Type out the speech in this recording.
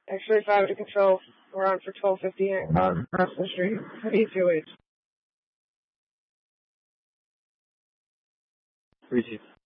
Actually, 5 to control. We're on for 1250 across the street. How do you feel it? 3-2.